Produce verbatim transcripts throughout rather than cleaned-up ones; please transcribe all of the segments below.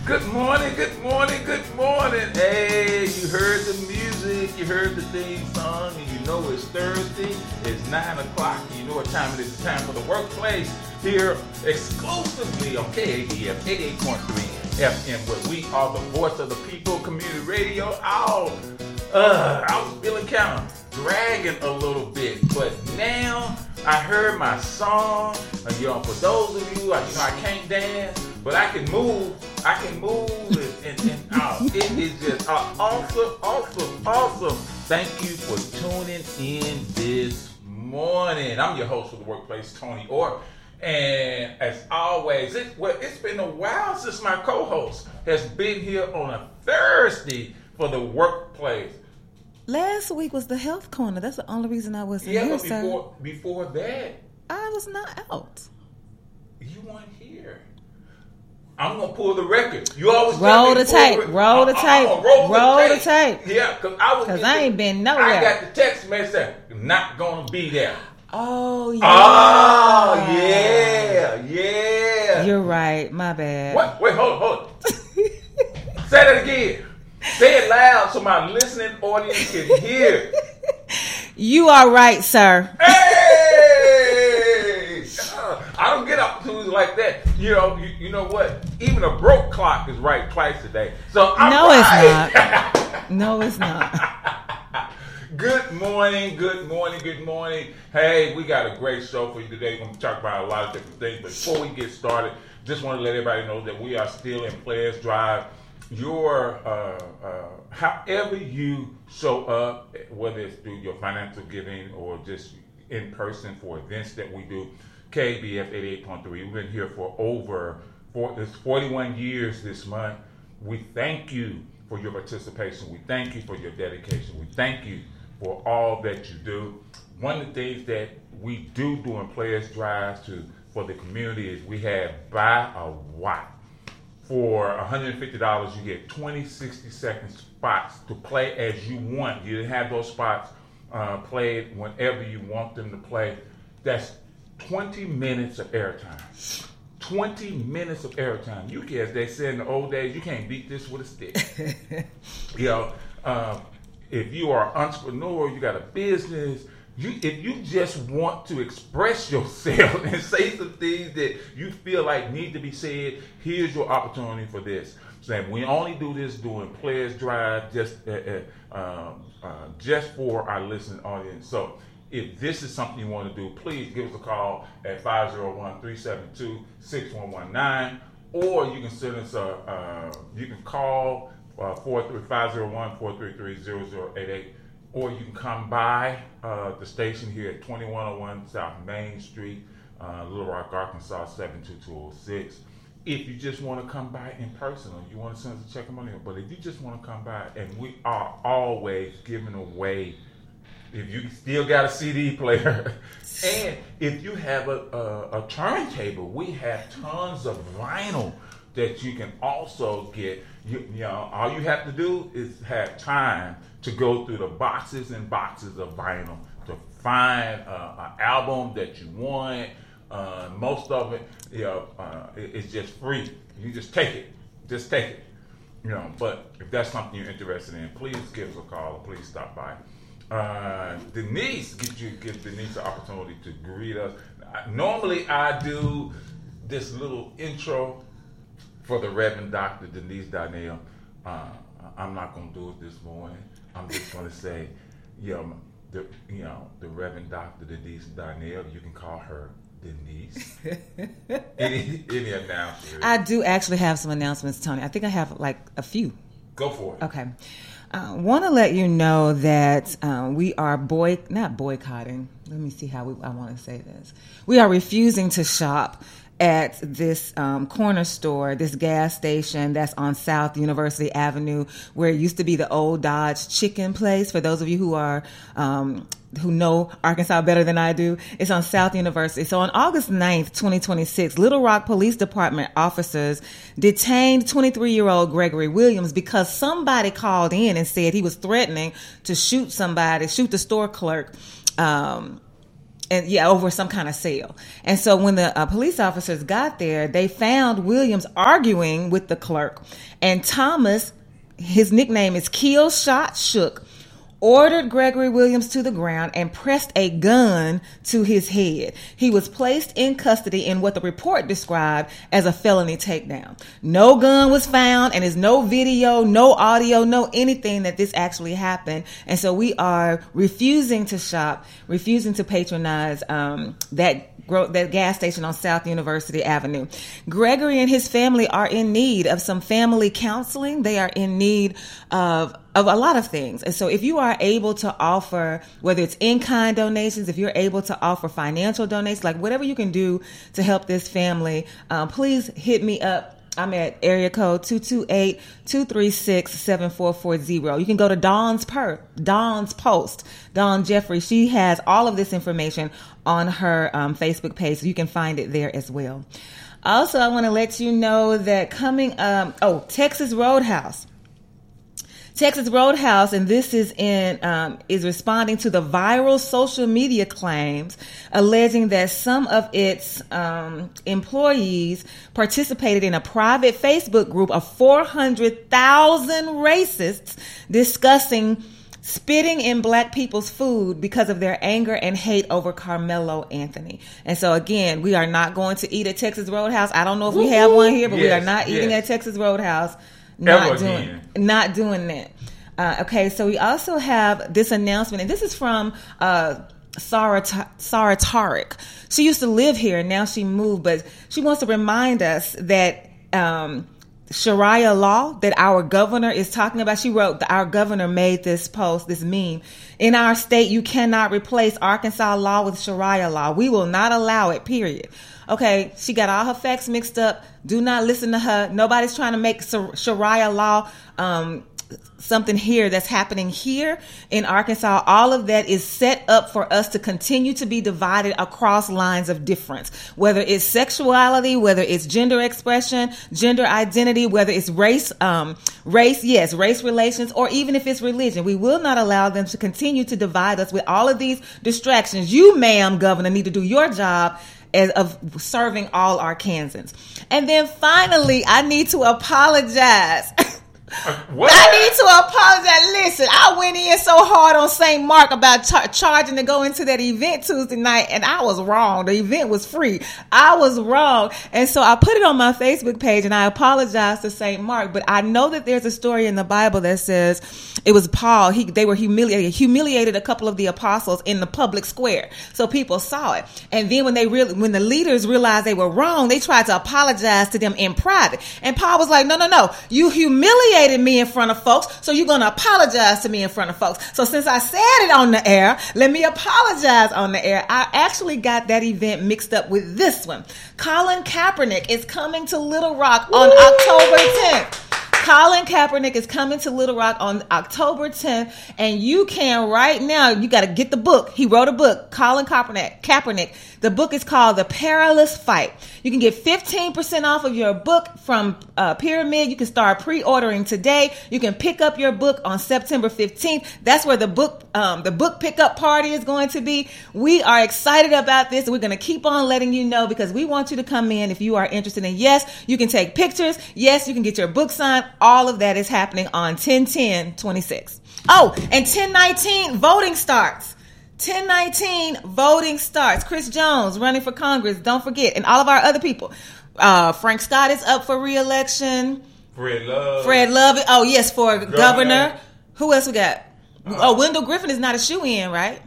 Good morning, good morning, good morning. Hey, you heard the music, you heard the theme song, and you know it's Thursday, it's nine o'clock, and you know what time it is. It's time for the workplace here exclusively on K A B F eighty-eight point three F M, where we are the voice of the people, community radio. Oh, uh, I was feeling kind of dragging a little bit, but now I heard my song, and you know, for those of you, I, you know, I can't dance, but I can move. I can move, and, and, and uh, it is just uh, awesome, awesome, awesome. Thank you for tuning in this morning. I'm your host for the workplace, Tony Orr, and as always, it, well, it's been a while since my co-host has been here on a Thursday for the workplace. Last week was the health corner. That's the only reason I wasn't yeah, here, but before, sir. before that, I was not out. You weren't here. I'm gonna pull the record. You always roll the tape. The roll the tape. Uh, roll, roll the the tape. tape. Yeah, cause I was. Cause I ain't been nowhere. I got the text message. Not gonna be there. Oh yeah. Oh yeah, yeah. You're right. My bad. What? Wait, hold, hold. Say that again. Say it loud so my listening audience can hear. You are right, sir. Hey! Uh, I don't get opportunities like that. You know, you, you know what? Even a broke clock is right twice a day. So I'm no, right. it's not. No, it's not. Good morning, good morning, good morning. Hey, we got a great show for you today. We're going to talk about a lot of different things. But before we get started, just want to let everybody know that we are still in Players Drive. Your, uh, uh, however you show up, whether it's through your financial giving or just in person for events that we do, K B F eighty-eight point three. We've been here for over for, it's forty-one years this month. We thank you for your participation. We thank you for your dedication. We thank you for all that you do. One of the things that we do during Players Drives to for the community is we have Buy a Watt. For one hundred fifty dollars, you get twenty, sixty second spots to play as you want. You have those spots uh, played whenever you want them to play. That's twenty minutes of airtime. twenty minutes of airtime. You can, as they said in the old days, you can't beat this with a stick. You know, uh, if you are an entrepreneur, you got a business, You, if you just want to express yourself and say some things that you feel like need to be said, here's your opportunity for this. So we only do this during Players Drive, just uh, uh, um, uh, just for our listening audience. So if this is something you want to do, please give us a call at five oh one, three seven two, six one one nine, or you can send us a, uh, you can call uh, five oh one, four three three, zero zero eight eight. Or you can come by uh, the station here at twenty-one oh one South Main Street, uh, Little Rock, Arkansas, seven two two oh six. If you just want to come by in person, or you want to send us a check money, but if you just want to come by, and we are always giving away, if you still got a C D player, and if you have a, a, a turntable, we have tons of vinyl that you can also get. You, you know, all you have to do is have time to go through the boxes and boxes of vinyl to find uh, an album that you want. Uh, most of it, you know, uh, it, it's just free. You just take it, just take it. You know, but if that's something you're interested in, please give us a call or please stop by. Uh, Denise, give you give Denise the opportunity to greet us. Normally, I do this little intro for the Reverend Doctor Denise Darnell. Uh, I'm not going to do it this morning. I'm just going to say, you know, the, you know, the Reverend Doctor Denise Darnell, you can call her Denise. any, any announcements? I do actually have some announcements, Tony. I think I have like a few. Go for it. Okay. I uh, want to let you know that um, we are boy not boycotting. Let me see how we, I want to say this. We are refusing to shop at this um, corner store, this gas station that's on South University Avenue, where it used to be the old Dodge chicken place. For those of you who are um, who know Arkansas better than I do, it's on South University. So on August ninth, twenty twenty-six, Little Rock Police Department officers detained twenty-three-year-old Gregory Williams because somebody called in and said he was threatening to shoot somebody, shoot the store clerk. Um, and yeah, over some kind of sale. And so when the uh, police officers got there, they found Williams arguing with the clerk, and Thomas, his nickname is Kill Shot Shook, ordered Gregory Williams to the ground and pressed a gun to his head. He was placed in custody in what the report described as a felony takedown. No gun was found, and there's no video, no audio, no anything that this actually happened. And so we are refusing to shop, refusing to patronize um, that that gas station on South University Avenue. Gregory and his family are in need of some family counseling. They are in need of of a lot of things. And so if you are able to offer, whether it's in-kind donations, if you're able to offer financial donations, like whatever you can do to help this family, um, please hit me up. I'm at area code two two eight, two three six, seven four four zero. You can go to Dawn's per Dawn's post. Dawn Jeffrey, she has all of this information on her um, Facebook page, so you can find it there as well. Also, I want to let you know that coming, um, oh, Texas Roadhouse. Texas Roadhouse, and this is in um, is responding to the viral social media claims alleging that some of its um, employees participated in a private Facebook group of four hundred thousand racists discussing spitting in black people's food because of their anger and hate over Carmelo Anthony. And so again, we are not going to eat at Texas Roadhouse. I don't know if we have one here, but yes, we are not eating yes. at Texas Roadhouse. Not Ever doing, again. not doing that. Uh, okay, so we also have this announcement, and this is from uh, Sarah Sarah Tariq. She used to live here, and now she moved, but she wants to remind us that um, Sharia law that our governor is talking about. She wrote, our governor made this post, this meme. In our state, you cannot replace Arkansas law with Sharia law. We will not allow it, period. Okay, she got all her facts mixed up. Do not listen to her. Nobody's trying to make Sharia law um, something here that's happening here in Arkansas. All of that is set up for us to continue to be divided across lines of difference, whether it's sexuality, whether it's gender expression, gender identity, whether it's race, um, race, yes, race relations, or even if it's religion. We will not allow them to continue to divide us with all of these distractions. You, ma'am, governor, need to do your job as of serving all Arkansans. And then finally, I need to apologize. Uh, what? I need to apologize. Listen, I went in so hard on Saint Mark about char- charging to go into that event Tuesday night, and I was wrong. The event was free. I was wrong. And so I put it on my Facebook page, and I apologized to Saint Mark. But I know that there's a story in the Bible that says it was Paul. He, they were humiliated, humiliated a couple of the apostles in the public square. So people saw it. And then when they really, when the leaders realized they were wrong, they tried to apologize to them in private. And Paul was like, no, no, no. You humiliated me in front of folks, so you're going to apologize to me in front of folks. So since I said it on the air, let me apologize on the air. I actually got that event mixed up with this one. Colin Kaepernick is coming to Little Rock on Woo! October tenth. Colin Kaepernick is coming to Little Rock on October tenth, and you can right now, you got to get the book. He wrote a book, Colin Kaepernick. Kaepernick. The book is called The Perilous Fight. You can get fifteen percent off of your book from uh, Pyramid. You can start pre-ordering today. You can pick up your book on September fifteenth. That's where the book um, the book pickup party is going to be. We are excited about this. We're going to keep on letting you know because we want you to come in if you are interested in. Yes, you can take pictures. Yes, you can get your book signed. All of that is happening on ten ten twenty-six. Oh, and ten nineteen voting starts. ten nineteen voting starts. Chris Jones running for Congress. Don't forget. And all of our other people. Uh, Frank Scott is up for re-election. Fred Love. Fred Love. Oh, yes, for governor. governor. Who else we got? Uh, oh, Wendell Griffin is not a shoe-in, right?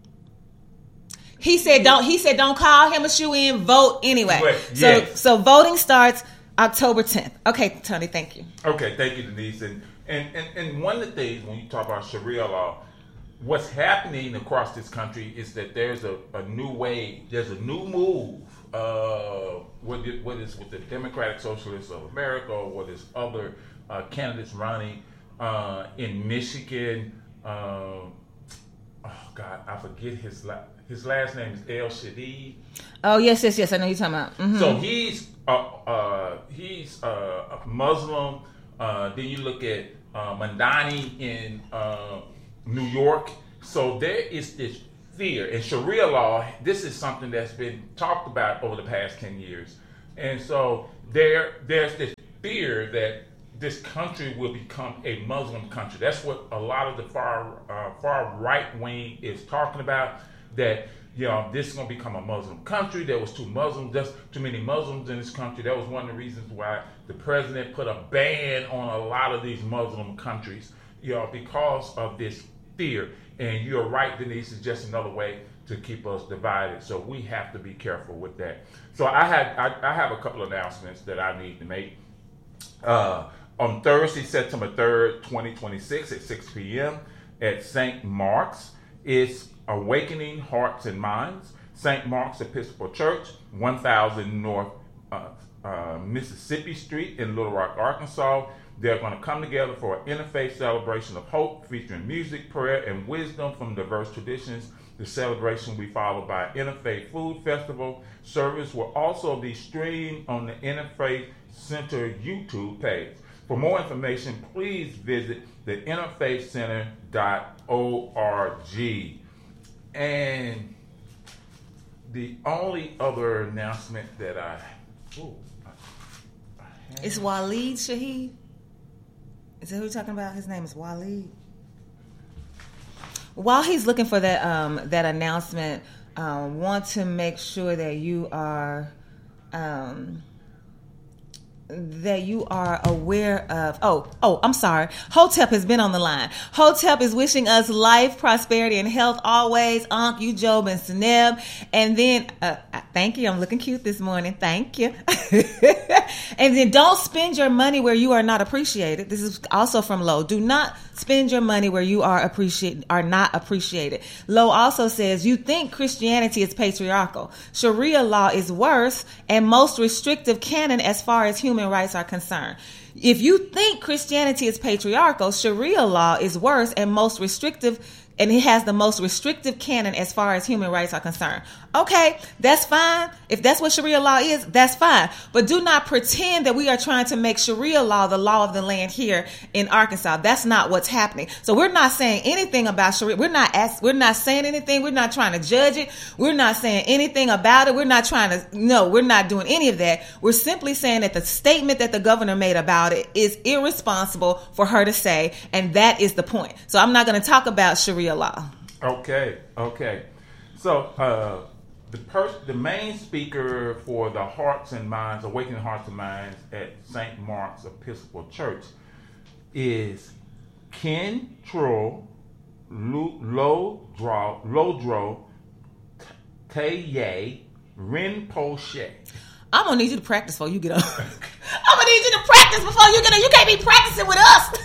He said don't. He said don't call him a shoe-in. Vote anyway. Wait, so yes. so voting starts October tenth. Okay, Tony, thank you. Okay, thank you, Denise. And, and, and, and one of the things when you talk about Sharia law, what's happening across this country is that there's a, a new way, there's a new move, uh, whether, whether it's with the Democratic Socialists of America or whether it's other uh, candidates running uh, in Michigan. Uh, oh, God, I forget his la- his last name is El Shadid. Oh, yes, yes, yes, I know you're talking about. Mm-hmm. So he's, uh, uh, he's uh, a Muslim. Uh, then you look at uh, Mandani in uh, New York. So there is this fear. And Sharia law, this is something that's been talked about over the past ten years. And so there, there's this fear that this country will become a Muslim country. That's what a lot of the far uh, far right wing is talking about, that you know, this is going to become a Muslim country. There was too Muslims, just too many Muslims in this country. That was one of the reasons why the president put a ban on a lot of these Muslim countries, you know, because of this fear. And you're right, Denise, it's just another way to keep us divided. So we have to be careful with that. So I had I, I have a couple of announcements that I need to make. Uh, on Thursday, September third, twenty twenty-six at six p.m. at Saint Mark's is Awakening Hearts and Minds. Saint Mark's Episcopal Church, one thousand North uh, uh, Mississippi Street in Little Rock, Arkansas. They're going to come together for an interfaith celebration of hope featuring music, prayer, and wisdom from diverse traditions. The celebration will be followed by an Interfaith Food Festival. Service will also be streamed on the Interfaith Center YouTube page. For more information, please visit the interfaith center dot org. And the only other announcement that I... Ooh, I, I it's Waleed Shaheed. Is that who you're talking about? His name is Waleed. While he's looking for that um, that announcement, um, want to make sure that you are... Um, that you are aware of. Oh, oh, I'm sorry. Hotep has been on the line. Hotep is wishing us life, prosperity, and health always. Ankh, you, Job, and Seneb. And then, uh, thank you. I'm looking cute this morning. Thank you. And then don't spend your money where you are not appreciated. This is also from Lo. Do not spend your money where you are appreciated, are not appreciated. Lo also says, you think Christianity is patriarchal. Sharia law is worse and most restrictive canon as far as human rights are concerned. If you think Christianity is patriarchal, Sharia law is worse and most restrictive, and it has the most restrictive canon as far as human rights are concerned. Okay, that's fine. If that's what Sharia law is, that's fine. But do not pretend that we are trying to make Sharia law the law of the land here in Arkansas. That's not what's happening. So we're not saying anything about Sharia. We're not ask, we're not saying anything. We're not trying to judge it. We're not saying anything about it. We're not trying to, no, we're not doing any of that. We're simply saying that the statement that the governor made about it is irresponsible for her to say, and that is the point. So I'm not going to talk about Sharia law. Okay, okay. So, uh, The pers- the main speaker for the Hearts and Minds, Awakening Hearts and Minds at Saint Mark's Episcopal Church is Ken Tro Lodro Lodro Taye Rinpoche. I'm gonna need you to practice before you get up. I'm gonna need you to practice before you get up. You can't be practicing with us.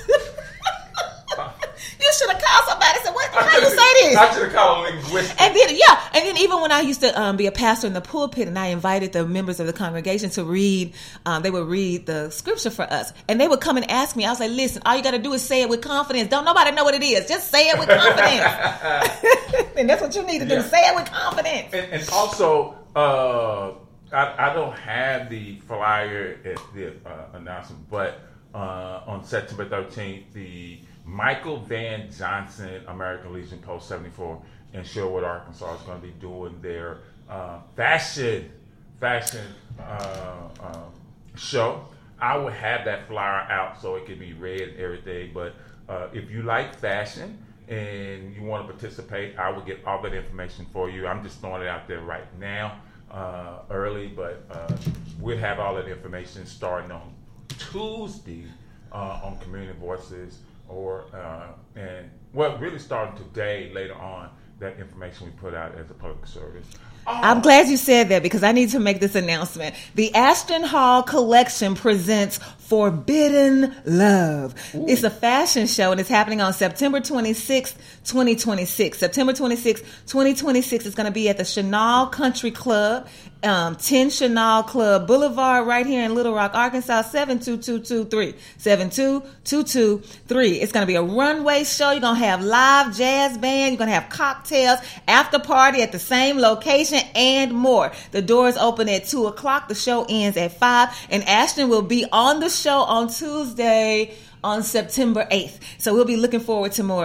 You should have called somebody and said, what, how do you say this? I should have called a linguist. And then, yeah, and then even when I used to um, be a pastor in the pulpit and I invited the members of the congregation to read, um, they would read the scripture for us. And they would come and ask me, I was like, listen, all you got to do is say it with confidence. Don't nobody know what it is. Just say it with confidence. And that's what you need to do. Yeah. Say it with confidence. And, and also, uh, I, I don't have the flyer at the uh, announcement, but uh, on September thirteenth, the Michael Van Johnson American Legion Post seventy-four in Sherwood, Arkansas is going to be doing their uh, fashion fashion uh, uh, show. I will have that flyer out so it can be read and everything. But uh, if you like fashion and you want to participate, I will get all that information for you. I'm just throwing it out there right now, uh, early, but uh, we'll have all that information starting on Tuesday uh, on Community Voices. Or uh, and well, really starting today, later on, that information we put out as a public service. Oh. I'm glad you said that because I need to make this announcement. The Ashton Hall Collection presents Forbidden Love. Ooh. It's a fashion show and it's happening on September twenty-sixth, twenty twenty-six. September twenty-sixth, twenty twenty-six is going to be at the Chenal Country Club, um, ten Chenal Club Boulevard, right here in Little Rock, Arkansas, seven two two two three. seven two two two three. It's going to be a runway show. You're going to have live jazz band. You're going to have cocktails, after party at the same location, and more. The doors open at two o'clock. The show ends at five. And Ashton will be on the show on Tuesday on September eighth. So we'll be looking forward to more of that.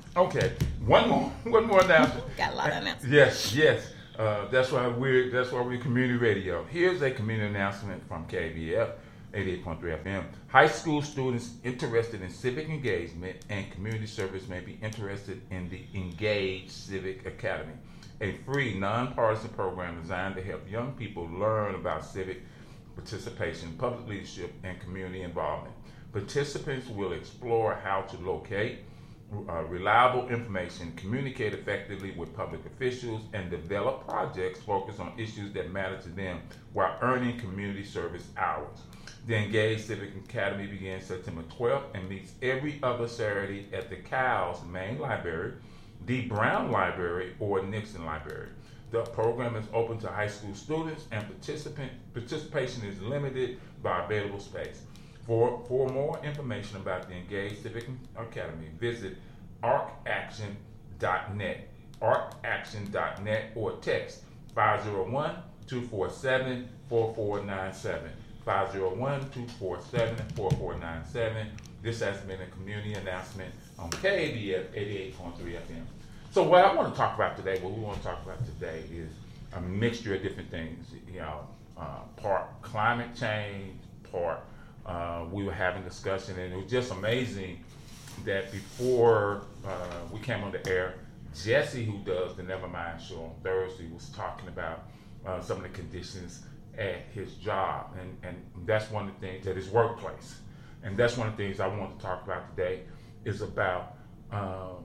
Okay, one more, one more announcement. Got a lot of announcements. Yes, yes. Uh, that's why we're that's why we're community radio. Here's a community announcement from K B F eighty-eight point three F M. High school students interested in civic engagement and community service may be interested in the Engage Civic Academy, a free nonpartisan program designed to help young people learn about civic participation, public leadership, and community involvement. Participants will explore how to locate Uh, reliable information, communicate effectively with public officials, and develop projects focused on issues that matter to them while earning community service hours. The Engage Civic Academy begins September twelfth and meets every other Saturday at the Cowles Main Library, D. Brown Library, or Nixon Library. The program is open to high school students, and participant participation is limited by available space. For, for more information about the Engage Civic Academy, visit arc action dot net, arc action dot net, or text five oh one, two four seven, four four nine seven, five oh one, two four seven, four four nine seven. This has been a community announcement on K A B F eighty-eight point three F M. So what I want to talk about today, what we want to talk about today is a mixture of different things. You know, uh, part climate change, part Uh, we were having discussion, and it was just amazing that before uh, we came on the air, Jesse, who does the Nevermind show on Thursday, was talking about uh, some of the conditions at his job, and, and that's one of the things at his workplace. And that's one of the things I want to talk about today is about um,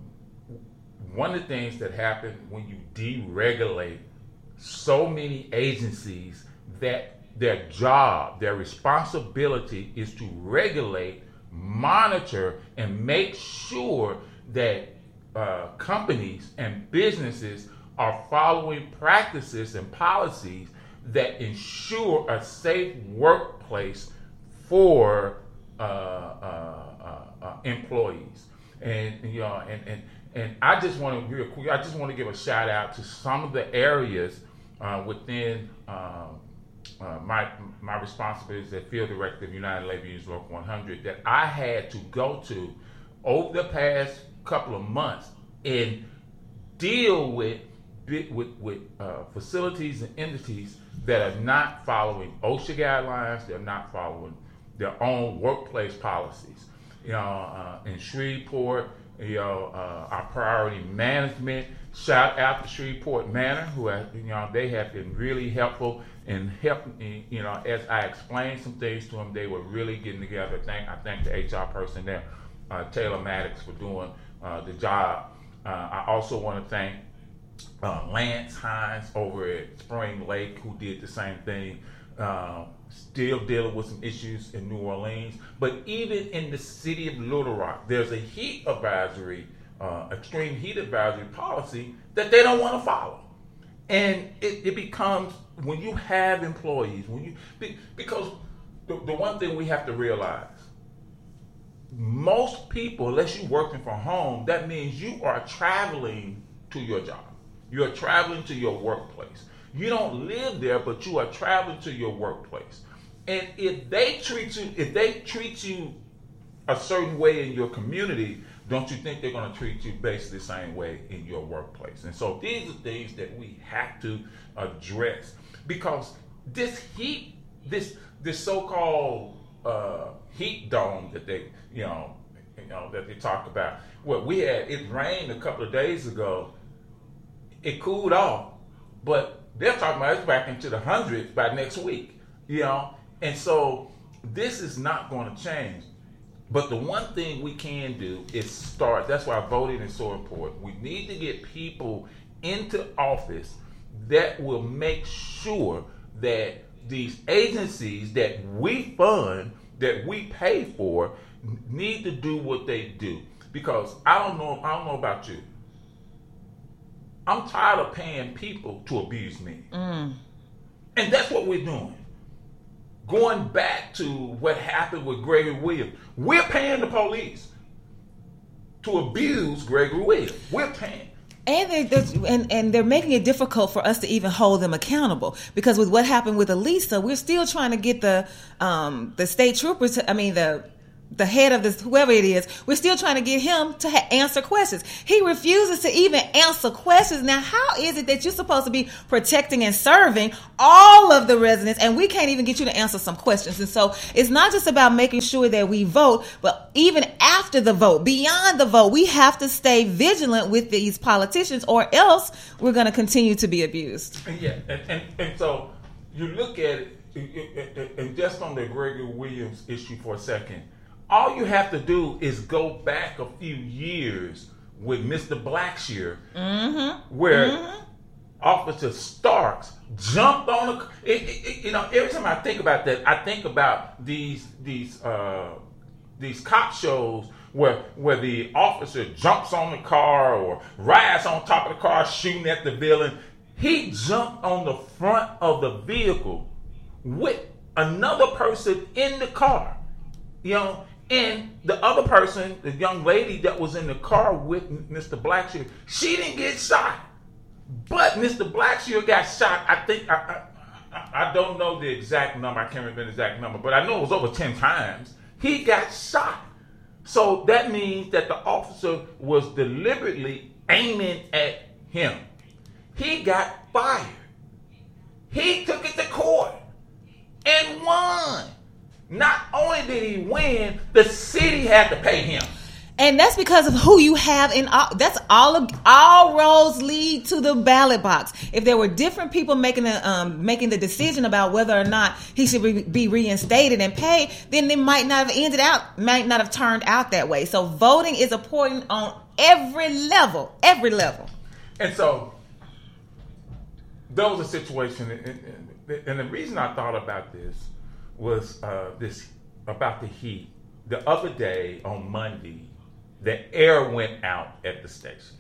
one of the things that happen when you deregulate so many agencies that their job, their responsibility is to regulate, monitor, and make sure that uh, companies and businesses are following practices and policies that ensure a safe workplace for uh, uh, uh, uh, employees. And you know, and, and and I just want to real quick. I just want to give a shout out to some of the areas uh, within. Um, Uh, my my responsibility as the field director of United Labor Unions Local one hundred that I had to go to over the past couple of months and deal with with with uh, facilities and entities that are not following OSHA guidelines. They're not following their own workplace policies. You know, uh, in Shreveport, you know, uh, our priority management. Shout out to Shreveport Manor, who have, you know, they have been really helpful in helping. You know, as I explained some things to them, they were really getting together. Thank I thank the H R person there, uh, Taylor Maddox, for doing uh, the job. Uh, I also want to thank uh, Lance Hines over at Spring Lake, who did the same thing. Uh, still dealing with some issues in New Orleans, but even in the city of Little Rock, there's a heat advisory. Uh, extreme heat advisory policy that they don't want to follow, and it, it becomes when you have employees, when you because the, the one thing we have to realize, most people, unless you're working from home, that means you are traveling to your job, you're traveling to your workplace. You don't live there, but you are traveling to your workplace, and if they treat you, if they treat you a certain way in your community, don't you think they're going to treat you basically the same way in your workplace? And so these are things that we have to address, because this heat, this this so-called uh, heat dome that they, you know, you know that they talk about. Well, we had it rained a couple of days ago. It cooled off, but they're talking about it's back into the hundreds by next week. You know, and so this is not going to change. But the one thing we can do is start. That's why voting is so important. We need to get people into office that will make sure that these agencies that we fund, that we pay for, need to do what they do. Because I don't know, I don't know about you. I'm tired of paying people to abuse me. Mm. And that's what we're doing. Going back to what happened with Gregory Williams, we're paying the police to abuse Gregory Williams. We're paying. And, they, and and they're making it difficult for us to even hold them accountable, because with what happened with Elisa, we're still trying to get the um, the state troopers. To, I mean the the head of this, whoever it is, we're still trying to get him to ha- answer questions. He refuses to even answer questions. Now, how is it that you're supposed to be protecting and serving all of the residents, and we can't even get you to answer some questions? And so it's not just about making sure that we vote, but even after the vote, beyond the vote, we have to stay vigilant with these politicians, or else we're going to continue to be abused. Yeah, and, and, and so you look at it, and just on the Gregory Williams issue for a second, all you have to do is go back a few years with Mister Blackshear, mm-hmm. where mm-hmm. Officer Starks jumped on the. It, it, you know, every time I think about that, I think about these these uh, these cop shows where where the officer jumps on the car or rides on top of the car shooting at the villain. He jumped on the front of the vehicle with another person in the car, you know. And the other person, the young lady that was in the car with Mister Blackshear, she didn't get shot. But Mister Blackshear got shot, I think, I, I, I don't know the exact number, I can't remember the exact number, but I know it was over ten times. He got shot. So that means that the officer was deliberately aiming at him. He got fired. He took it to court and won. Not only did he win, the city had to pay him. And that's because of who you have in all, that's all of, all roads lead to the ballot box. If there were different people making the um, making the decision about whether or not he should re- be reinstated and paid, then it might not have ended out, might not have turned out that way. So voting is important on every level, every level. And so there was a situation, and, and the reason I thought about this was uh, this about the heat. The other day on Monday, the air went out at the station,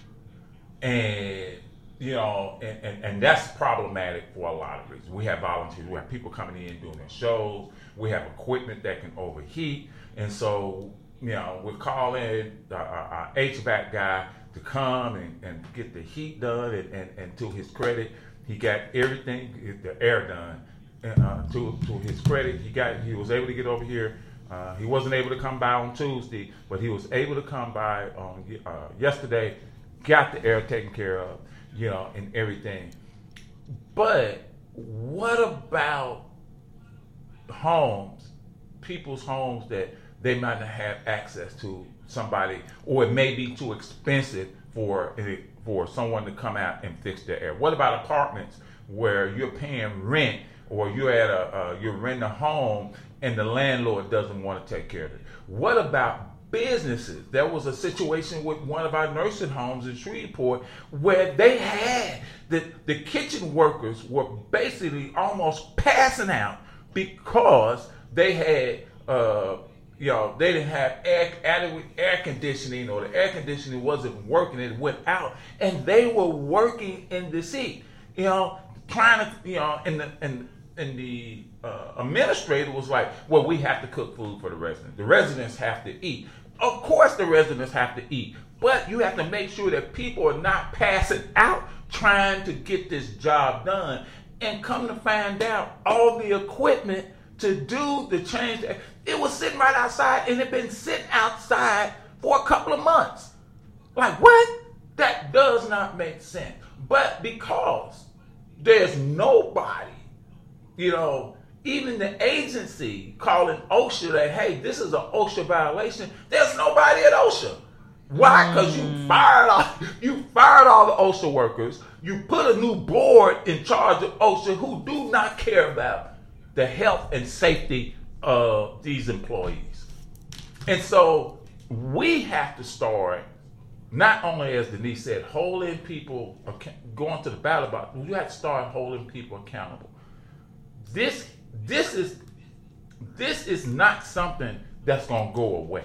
and you know, and, and, and that's problematic for a lot of reasons. We have volunteers, we have people coming in doing their shows, we have equipment that can overheat, and so you know, we're calling our, our H V A C guy to come and, and get the heat done, and, and, and to his credit, he got everything, the air done. Uh, to to his credit, he got he was able to get over here. Uh, he wasn't able to come by on Tuesday, but he was able to come by on uh, yesterday. Got the air taken care of, you know, and everything. But what about homes, people's homes that they might not have access to somebody, or it may be too expensive for for someone to come out and fix their air? What about apartments where you're paying rent? Or you're at a uh, you're renting a home and the landlord doesn't want to take care of it. What about businesses? There was a situation with one of our nursing homes in Shreveport where they had the the kitchen workers were basically almost passing out because they had uh, you know they didn't have air, adequate air conditioning, or the air conditioning wasn't working. It went out, and they were working in the heat. You know, trying to you know and the and And the uh, administrator was like, well, we have to cook food for the residents. The residents have to eat. Of course the residents have to eat. But you have to make sure that people are not passing out trying to get this job done. And come to find out, all the equipment to do the change, it was sitting right outside, and it had been sitting outside for a couple of months. Like, what? That does not make sense. But because there's nobody, you know, even the agency calling OSHA that, hey, this is an OSHA violation. There's nobody at OSHA. Why? Because mm. you fired all you fired all the OSHA workers. You put a new board in charge of OSHA who do not care about the health and safety of these employees. And so we have to start, not only, as Denise said, holding people, going to the ballot box, we have to start holding people accountable. This this is this is not something that's gonna go away.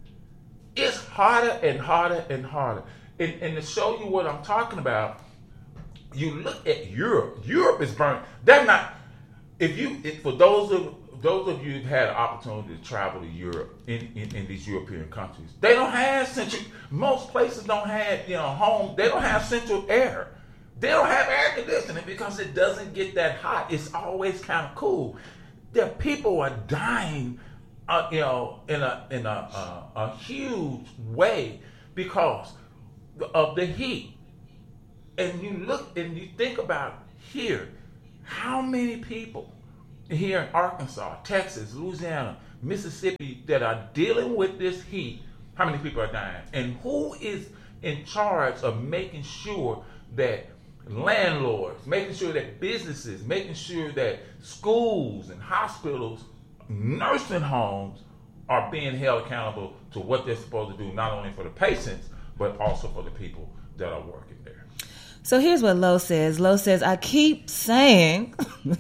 It's harder and harder and harder. And, and to show you what I'm talking about, you look at Europe. Europe is burnt. They're not. If you, if, for those of those of you who've had an opportunity to travel to Europe in, in, in these European countries, they don't have central. Most places don't have you know home. They don't have central air. They don't have air conditioning because it doesn't get that hot. It's always kind of cool. The people are dying uh, you know, in a in a, uh, a huge way because of the heat. And you look and you think about here, how many people here in Arkansas, Texas, Louisiana, Mississippi that are dealing with this heat, how many people are dying? And who is in charge of making sure that landlords, making sure that businesses, making sure that schools and hospitals, nursing homes are being held accountable to what they're supposed to do, not only for the patients, but also for the people that are working there. So here's what Lo says. Lo says, I keep saying,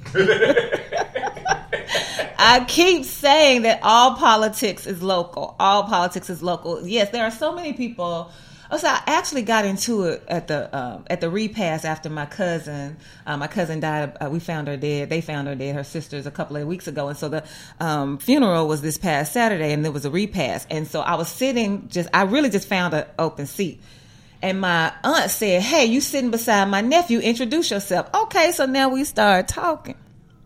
I keep saying that all politics is local. All politics is local. Yes, there are so many people. Oh, so I actually got into it at the um, at the repast after my cousin. Uh, my cousin died. Uh, we found her dead. They found her dead. Her sisters a couple of weeks ago, and so the um, funeral was this past Saturday, and there was a repast. And so I was sitting. Just I really just found an open seat. And my aunt said, hey, you sitting beside my nephew, introduce yourself. Okay, so now we started talking.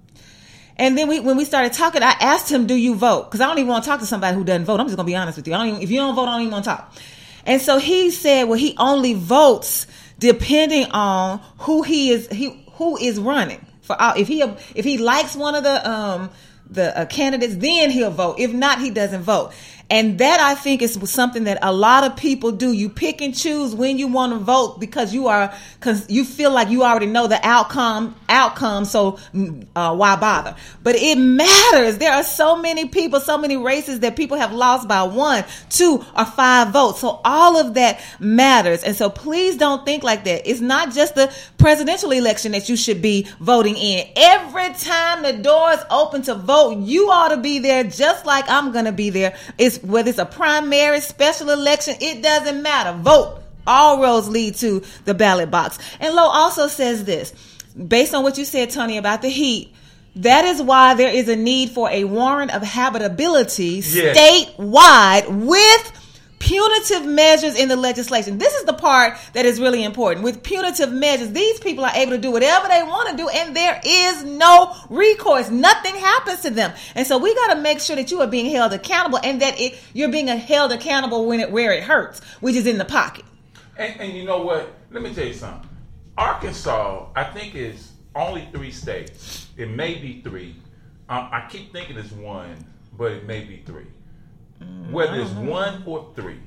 And then we, when we started talking, I asked him, do you vote? Because I don't even want to talk to somebody who doesn't vote. I'm just going to be honest with you. I don't even, if you don't vote, I don't even want to talk. And so he said, well, he only votes depending on who he is, he, who is running. For if he if he likes one of the um the uh, candidates, then he'll vote. If not, he doesn't vote. And that, I think, is something that a lot of people do. You pick and choose when you want to vote because you are, because you feel like you already know the outcome, outcome. So uh, why bother? But it matters. There are so many people, so many races that people have lost by one, two, or five votes. So all of that matters. And so please don't think like that. It's not just the presidential election that you should be voting in. Every time the doors open to vote, you ought to be there, just like I'm going to be there. It's whether it's a primary, special election, it doesn't matter. Vote. All roads lead to the ballot box. And Lo also says this, based on what you said, Tony, about the heat, that is why there is a need for a warrant of habitability yes. statewide with punitive measures in the legislation. This is the part that is really important. With punitive measures, these people are able to do whatever they want to do, and there is no recourse. Nothing happens to them. And so we got to make sure that you are being held accountable, and that it, you're being held accountable when it, where it hurts, which is in the pocket. And, and you know what? Let me tell you something. Arkansas, I think, is only three states. It may be three. Um, I keep thinking it's one, but it may be three. Whether it's one or three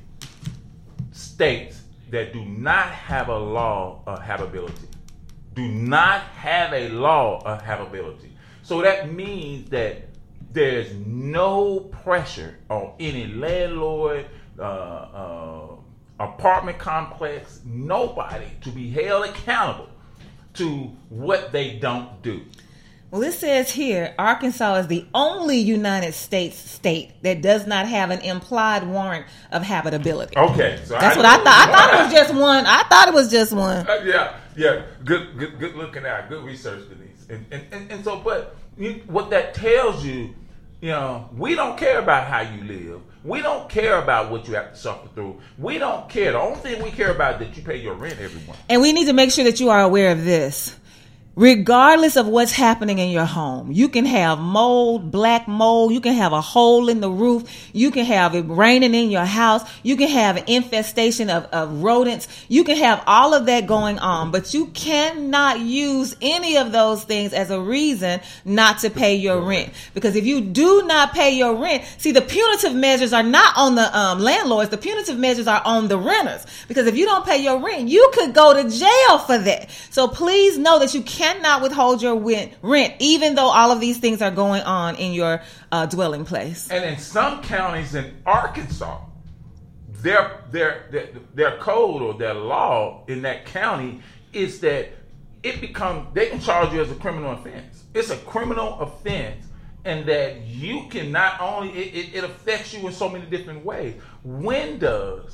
states that do not have a law of habitability, do not have a law of habitability. So that means that there's no pressure on any landlord, uh, uh, apartment complex, nobody to be held accountable to what they don't do. Well, it says here, Arkansas is the only United States state that does not have an implied warrant of habitability. Okay, so that's I what I thought. I thought it was just one. I thought it was just one. Uh, yeah, yeah. Good, good, good looking at. Good research, Denise. And and, and, and so, but you, what that tells you, you know, we don't care about how you live. We don't care about what you have to suffer through. We don't care. The only thing we care about is that you pay your rent every month. And we need to make sure that you are aware of this. Regardless of what's happening in your home, you can have mold, black mold, you can have a hole in the roof, you can have it raining in your house, you can have an infestation of, of rodents, you can have all of that going on, but you cannot use any of those things as a reason not to pay your rent. Because if you do not pay your rent, see, the punitive measures are not on the um, landlords, the punitive measures are on the renters. Because if you don't pay your rent, you could go to jail for that. So please know that you can't cannot withhold your rent, even though all of these things are going on in your uh, dwelling place. And in some counties in Arkansas, their, their their their code or their law in that county is that it becomes, they can charge you as a criminal offense. It's a criminal offense, and that you can not only, it, it, it affects you in so many different ways. When does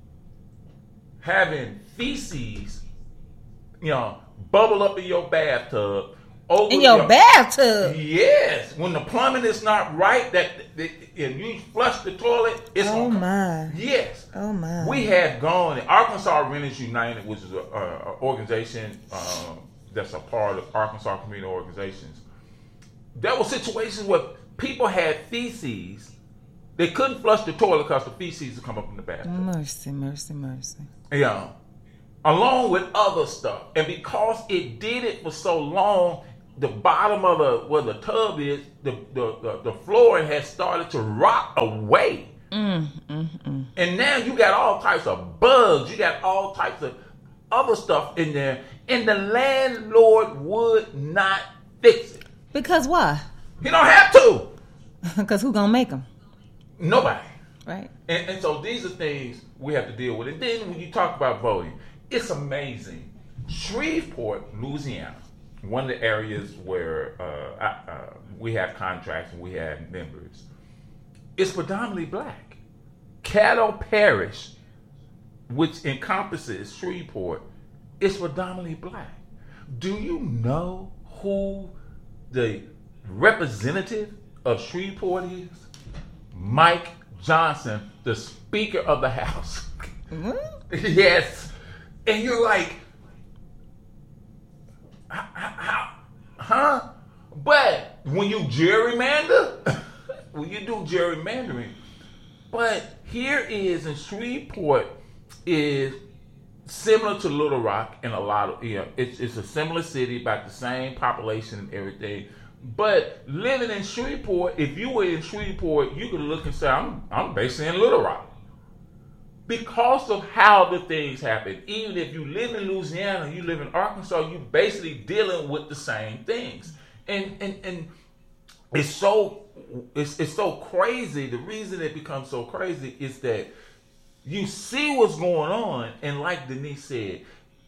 having feces, you know, bubble up in your bathtub. Over in your, your bathtub? Yes. When the plumbing is not right, that, that if you flush the toilet, it's oh gonna my. Yes. Oh my. We have gone. Arkansas Renters United, which is an organization um, that's a part of Arkansas Community Organizations. There were situations where people had feces They couldn't flush the toilet because the feces would come up in the bathroom. Mercy, mercy, mercy. Yeah. Along with other stuff. And because it did it for so long, the bottom of the where the tub is, the the, the, the flooring has started to rot away. Mm, mm, mm. And now you got all types of bugs. You got all types of other stuff in there. And the landlord would not fix it. Because why? He don't have to. Because who gonna make them? Nobody. Right. And, and so these are things we have to deal with. And then when you talk about voting, it's amazing. Shreveport, Louisiana, one of the areas where uh, I, uh, we have contracts and we have members, is predominantly black. Caddo Parish, which encompasses Shreveport, is predominantly black. Do you know who the representative of Shreveport is? Mike Johnson, the Speaker of the House. Mm-hmm. Yes. And you're like, how, huh? But when you gerrymander, when you do gerrymandering, but here is in Shreveport is similar to Little Rock in a lot of, you know, it's, it's a similar city, about the same population and everything. But living in Shreveport, if you were in Shreveport, you could look and say, I'm, I'm basically in Little Rock. Because of how the things happen. Even if you live in Louisiana, you live in Arkansas, you're basically dealing with the same things. And and, and it's so it's, it's so crazy. The reason it becomes so crazy is that you see what's going on, and like Denise said,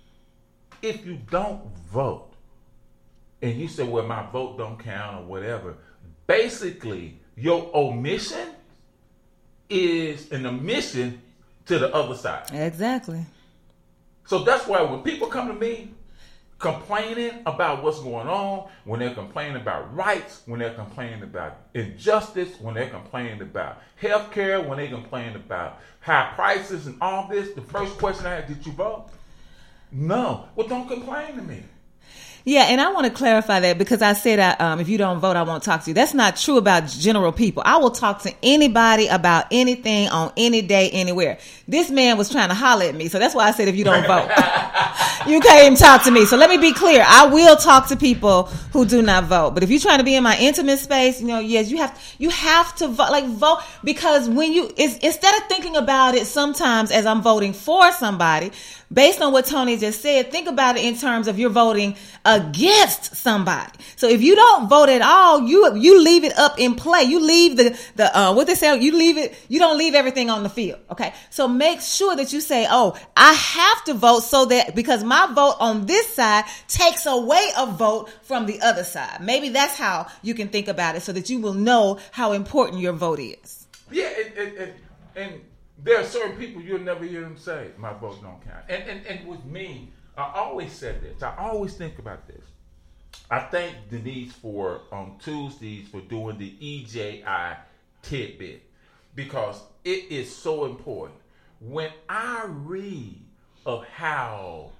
if you don't vote, and you say, well, my vote don't count or whatever, basically your omission is an omission to the other side. Exactly. So that's why when people come to me complaining about what's going on, when they're complaining about rights, when they're complaining about injustice, when they're complaining about health care, when they're complaining about high prices and all this, the first question I had, did you vote? No. Well, don't complain to me. Yeah, and I want to clarify that because I said that um, if you don't vote, I won't talk to you. That's not true about general people. I will talk to anybody about anything on any day, anywhere. This man was trying to holler at me, so that's why I said if you don't vote, you can't even talk to me. So let me be clear. I will talk to people who do not vote. But if you're trying to be in my intimate space, you know, yes, you have you have to vote, like vote, because when you it's, instead of thinking about it sometimes as I'm voting for somebody, based on what Tony just said, think about it in terms of you're voting against somebody. So if you don't vote at all, you you leave it up in play. You leave the the uh, what they say. You leave it. You don't leave everything on the field. Okay. So make sure that you say, "Oh, I have to vote so that because my vote on this side takes away a vote from the other side." Maybe that's how you can think about it, so that you will know how important your vote is. Yeah, and and, and, and there are certain people you'll never hear them say, "My vote don't count." And and and with me, I always said this. I always think about this. I thank Denise for on Tuesdays for doing the E J I tidbit because it is so important. When I read of how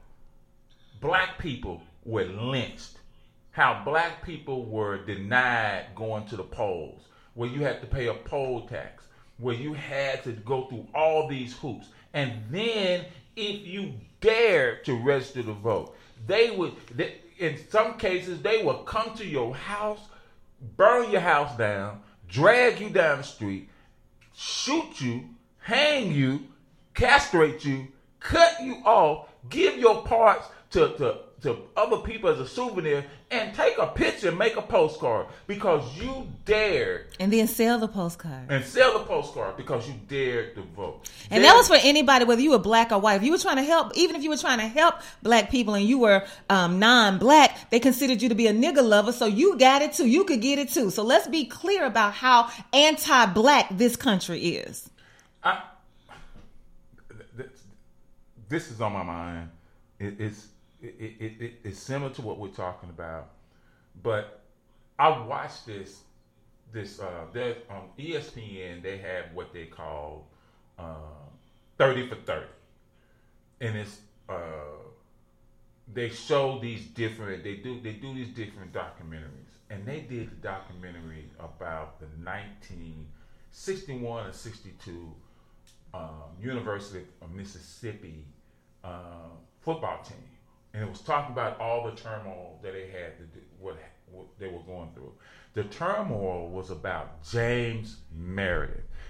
black people were lynched, how black people were denied going to the polls, where you had to pay a poll tax, where you had to go through all these hoops, and then if you dared to register to vote, they would, they, in some cases, they would come to your house, burn your house down, drag you down the street, shoot you, hang you, castrate you, cut you off, give your parts to, to, to other people as a souvenir, and take a picture and make a postcard because you dared. And then sell the postcard. And sell the postcard because you dared to vote. And dared. that was for anybody, whether you were black or white. If you were trying to help, even if you were trying to help black people and you were um, non-black, they considered you to be a nigger lover, so you got it too. You could get it too. So let's be clear about how anti-black this country is. I, this is on my mind. It, it's It, it, it, it's similar to what we're talking about, but I watched this. This uh, there on E S P N they have what they call uh, thirty for thirty, and it's uh, they show these different. They do they do these different documentaries, and they did the documentary about the nineteen sixty-one and sixty-two um, University of Mississippi uh, football team, and it was talking about all the turmoil that they had to do, what, what they were going through. The turmoil was about James Meredith.